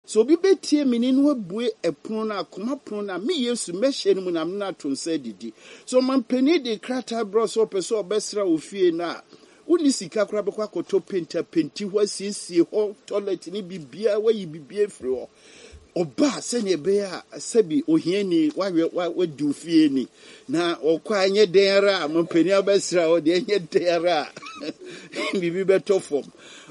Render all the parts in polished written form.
So be betie me ni no abue epono na akoma pono na me Yesu mehye no mu na me na to nsa didi. So man peni de krata bro so peso obesra ofie na uni sika kura bekwa koto penti ho siesie ho toilet ni bibia wa yi bibia firi ho. Oba sene be a sabi ohiani wa du fie ni na okwa anye denra man peni obesra o de anye denra bibi beto form.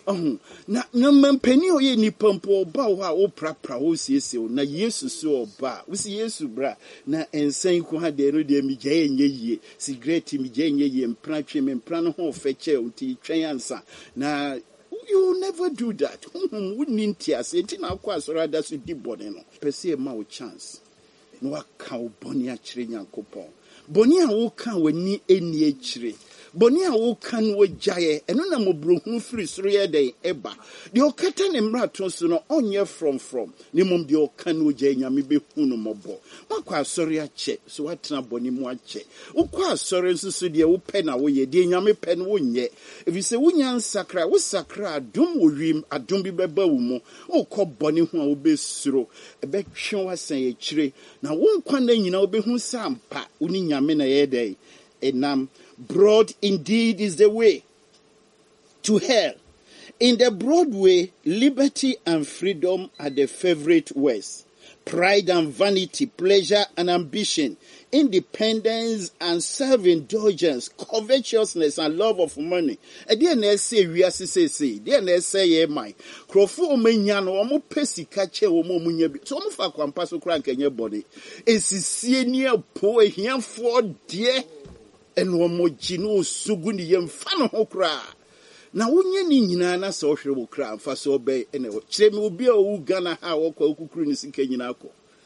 Na mampeni oye ni pampo oba wa o prapra o siesie na Yesu so oba wo si Yesu bra na ensan ko ha de no de mi gye yie cigarette mi gye yie mpra twe me mpra no ho feche unti twen ansa na you never do that wouldn't intias enti na kwa so rather so di bone no pese ma o chance no aka o bone a kire Nyankopon bone a wo ka wani eni a kire boni a wo kan wo jaye eno na mobrohu firi soro ye den eba de okata ne mrato so no onye from ne mom de okan wo jaye nyame be hunu mobo makwa asori a che so watena boni mu a che ukwa asori nsusu de wo pe na wo ye de nyame pe no wo nye ebi se wunya nsakra wo sakra adom wo wim adom bi beba wo mu ukọ boni hu a wo be suro ebe twen wasan ye kire na wo nkwa na nyina wo be hu sampa uni nyame na ye den enam. Broad indeed is the way to hell. In the broad way, liberty and freedom are the favorite ways. Pride and vanity, pleasure and ambition, independence and self-indulgence, covetousness and love of money. And then they say, we are say, then they say, yeah, my. Crofo menyano, omo pesi kache, omo munyebi. So omo fa kwampaso krank enye body. Esi sienia po, hiyan for dear. And one more gino suguni yem fan hokra. Now, when you need na social crowd for so bay and a chemi will be a Ghana how or Kukunis in Kenyako.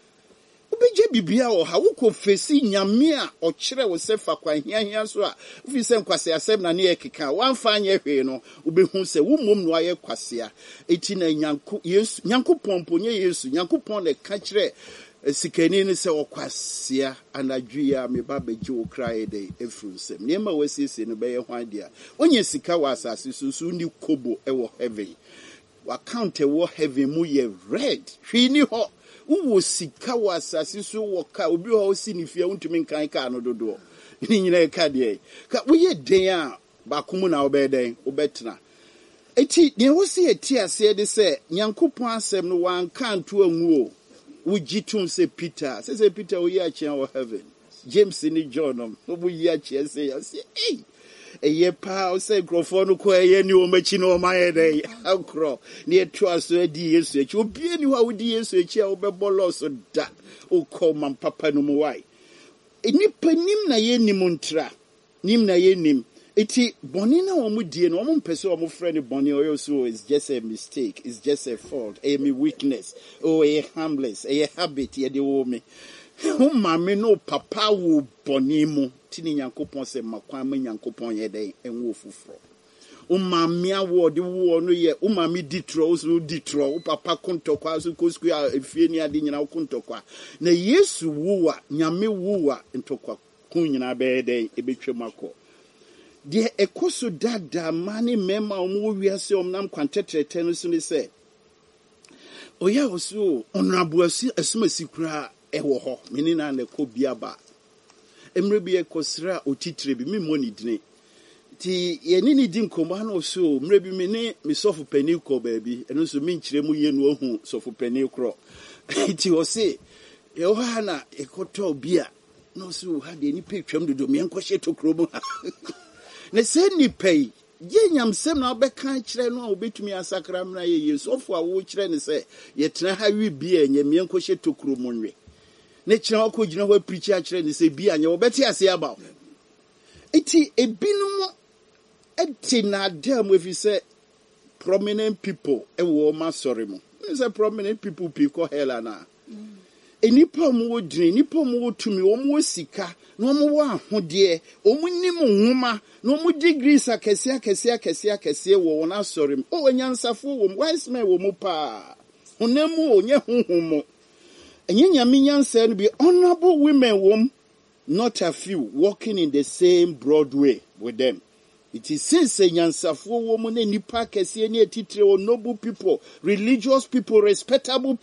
Ubeje bibia or how could face Yamia or Chere was set for quite here. So if you send Quasia 7 near Kika, 1 fine year, Ube who say, Wum Wire Quasia, 18 Yanku, yes, Yanku Pompo, yes, Yanku Pon a catcher. Sikenini se okwasia anadwia me babe jo cry de efrusem niema wasisi no be hwan dia onye sika wasase susu ni kobo ewo heaven wa count ewo heaven mu ye red hwini ho wo sika wasase su wo ka obi ho si ni fia untumi nkan ka no dodo ni nyina ka de ka wo ye den a ba komu na obeden obetena eti de wo si eti ase de se Nyankopon asem no wan kan to anwu o Ujitun say Peter. Say Peter we are in heaven. James in John. We are say hey. A year pa say Grofonu ko ye ni o machino my day. How cro near trust so di yesu. You be anyhow with yesu e chia obebolo so da. O call man papa no mo why. Enipa nim na ye nimuntra. Nim na ye nim. Iti boni na omu die no omu mpese omu friend boni oyo so is just a mistake, it's just a fault, a me weakness, or a harmless, a habit ye de wo me. Mama no papa wo boni mu tini Nyankopon se makwan me Nyankopon ye den enwo fufuro. Mama wo de wo no ye mama ditro so ditro papa kontokwa so kosku afie ni ade nyina kontokwa. Na Yesu wuwa nyame wuwa ntokwa kun nyina be den ebetwem akọ. De ekoso dada mani mema omu wiase omnam kwantetrete no so ni se oya oso onabuasi asumasi kura ewo ho meni na na ko biaba emre bi ekosra otitire bi mimoni dine ti ye ni di nkomba na oso mre bi meni me sofu pani ko baabi eno so mi nkire mu ye no ohu sofu pani kro ti o se ye ho ha na ekoto bia no so ha de ni petwam dodo me enkohye tokro mu ne se ni pay ye nyamsem na obeka kire no obetumi asakra mna ye Yesu ofo a wo kire ne se ye tena ha wi bia nye me enkohye tokro mu nwe ne kire okogina ho preach a kire ne se bia nye obeti ase aba eti ebinum eti na dam we fi se prominent people e wo ma sorry mo say prominent people pick hell na enipa mu wodini nipa mu wotumi wo mu sika no mu wo ahode o mu nim nwoma no mu degrees akese wo na sorry o wanyansafo wo wise man wo mu pa honamu onye honhomo enye nyame nyansa no be honorable women wo not a few walking in the same broad way with them. It is since a nyansafo wo mu na nipa kese ni atitire o noble people, religious people, respectable